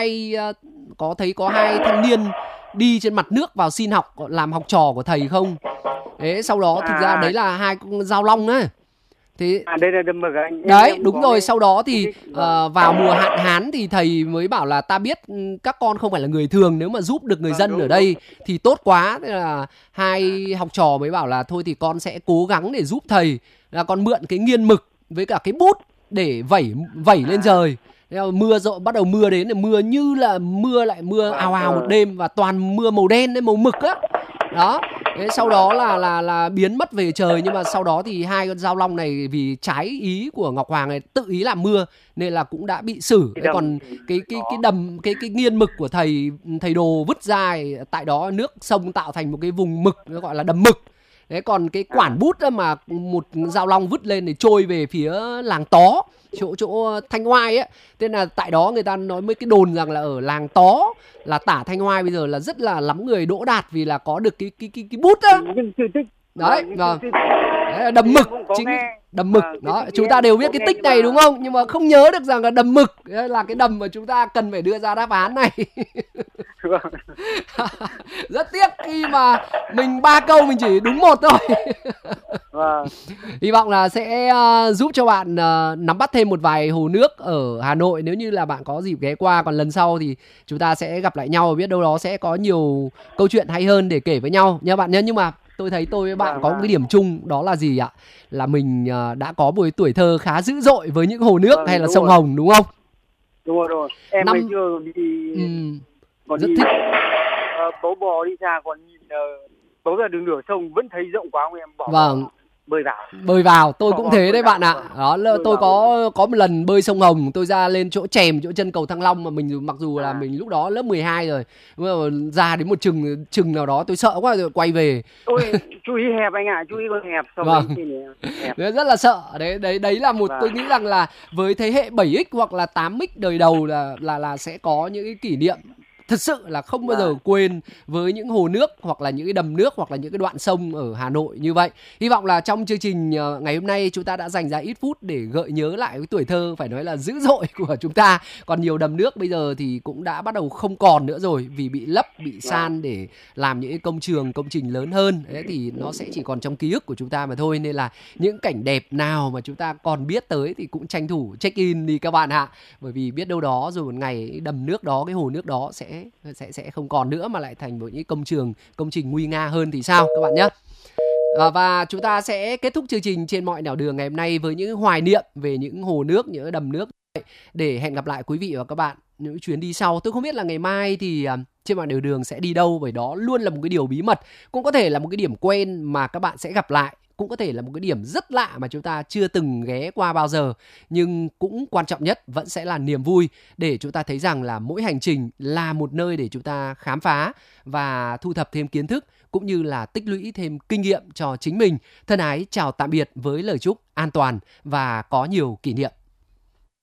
có hai thanh niên đi trên mặt nước vào xin học, làm học trò của thầy không? Thế sau đó thực ra đấy là hai con dao long đấy. Thế đây là đầm mực anh. Đấy, đúng rồi. Sau đó thì vào mùa hạn hán thì thầy mới bảo là ta biết các con không phải là người thường, nếu mà giúp được người dân ở đây thì tốt quá. Thế là hai học trò mới bảo là thôi thì con sẽ cố gắng để giúp thầy, là con mượn cái nghiên mực với cả cái bút để vẩy lên trời. Mưa rộ, bắt đầu mưa đến, mưa như là mưa ào ào một đêm, và toàn mưa màu đen đấy, màu mực á. Đó. Thế sau đó là biến mất về trời. Nhưng mà sau đó thì hai con dao long này vì trái ý của Ngọc Hoàng này tự ý làm mưa nên là cũng đã bị xử. Còn cái nghiên mực của thầy Đồ vứt ra tại đó, nước sông tạo thành một cái vùng mực, nó gọi là đầm mực. Thế còn cái quản bút mà một dao long vứt lên thì trôi về phía làng Tó, chỗ Thanh Oai ấy. Thế là tại đó người ta nói mấy cái đồn rằng là ở làng Tó là tả Thanh Oai bây giờ là rất là lắm người đỗ đạt vì là có được cái bút á. Đấy, vâng. Đấy, đầm mực, chính đầm mực. Đó, chúng ta đều biết cái tích này đúng không? Nhưng mà không nhớ được rằng là đầm mực là cái đầm mà chúng ta cần phải đưa ra đáp án này. Rất tiếc khi mà mình 3 câu mình chỉ đúng 1 thôi. Hy vọng là sẽ giúp cho bạn nắm bắt thêm một vài hồ nước ở Hà Nội nếu như là bạn có dịp ghé qua. Còn lần sau thì chúng ta sẽ gặp lại nhau, biết đâu đó sẽ có nhiều câu chuyện hay hơn để kể với nhau nha bạn nhé. Nhưng mà tôi thấy tôi với bạn có một cái điểm chung, đó là gì ạ? Là mình đã có một tuổi thơ khá dữ dội với những hồ nước hay là sông Hồng, đúng không? Đúng rồi. Em bây giờ đi còn rất đi thích bấu bò đi xa, còn nhìn bấu ra đường nửa sông vẫn thấy rộng quá, em bỏ bơi vào. Tôi cũng thế đấy bạn ạ. Đó, tôi có một lần bơi sông Hồng, tôi ra lên chỗ chèm, chỗ chân cầu Thăng Long, mà mình mặc dù là mình lúc đó lớp 12 rồi, nhưng mà ra đến một chừng nào đó tôi sợ quá rồi quay về. Ôi, chú ý hẹp anh ạ, chú ý con hẹp sông hẹp. Rất là sợ. Đấy là một, tôi nghĩ rằng là với thế hệ 7X hoặc là 8X đời đầu là sẽ có những cái kỷ niệm thật sự là không bao giờ quên với những hồ nước hoặc là những cái đầm nước hoặc là những cái đoạn sông ở Hà Nội như vậy. Hy vọng là trong chương trình ngày hôm nay chúng ta đã dành ra ít phút để gợi nhớ lại cái tuổi thơ phải nói là dữ dội của chúng ta. Còn nhiều đầm nước bây giờ thì cũng đã bắt đầu không còn nữa rồi, vì bị lấp, bị san để làm những cái công trình lớn hơn. Đấy thì nó sẽ chỉ còn trong ký ức của chúng ta mà thôi. Nên là những cảnh đẹp nào mà chúng ta còn biết tới thì cũng tranh thủ check in đi các bạn ạ. Bởi vì biết đâu đó rồi một ngày cái đầm nước đó, cái hồ nước đó sẽ không còn nữa mà lại thành một những công trình nguy nga hơn thì sao các bạn nhé. Và chúng ta sẽ kết thúc chương trình Trên Mọi Nẻo Đường ngày hôm nay với những hoài niệm về những hồ nước, những đầm nước, để hẹn gặp lại quý vị và các bạn những chuyến đi sau. Tôi không biết là ngày mai thì Trên Mọi Nẻo Đường sẽ đi đâu, bởi đó luôn là một cái điều bí mật. Cũng có thể là một cái điểm quen mà các bạn sẽ gặp lại, cũng có thể là một cái điểm rất lạ mà chúng ta chưa từng ghé qua bao giờ. Nhưng cũng quan trọng nhất vẫn sẽ là niềm vui, để chúng ta thấy rằng là mỗi hành trình là một nơi để chúng ta khám phá và thu thập thêm kiến thức, cũng như là tích lũy thêm kinh nghiệm cho chính mình. Thân ái chào tạm biệt với lời chúc an toàn và có nhiều kỷ niệm.